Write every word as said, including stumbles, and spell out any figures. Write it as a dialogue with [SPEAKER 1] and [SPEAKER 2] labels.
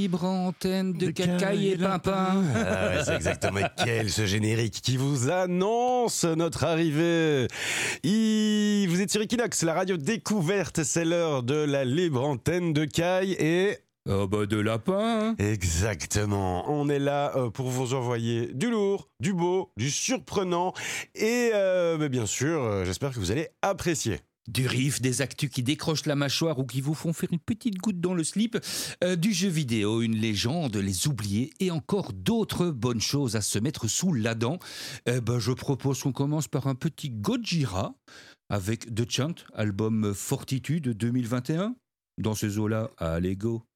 [SPEAKER 1] Libre antenne de, de cacaille et pimpin.
[SPEAKER 2] Ah ouais, c'est exactement quel ce générique qui vous annonce notre arrivée. Il... Vous êtes sur Equinox, la radio découverte, c'est l'heure de la libre antenne de caille et...
[SPEAKER 1] Oh bah de lapin.
[SPEAKER 2] Exactement, on est là euh, pour vous envoyer du lourd, du beau, du surprenant et euh, bah, bien sûr, euh, j'espère que vous allez apprécier.
[SPEAKER 1] Du riff, des actus qui décrochent la mâchoire ou qui vous font faire une petite goutte dans le slip, euh, du jeu vidéo, une légende, les oubliés et encore d'autres bonnes choses à se mettre sous la dent. Euh, bah, je propose qu'on commence par un petit Gojira avec The Chant, album Fortitude deux mille vingt et un. Dans ces eaux-là, allez go.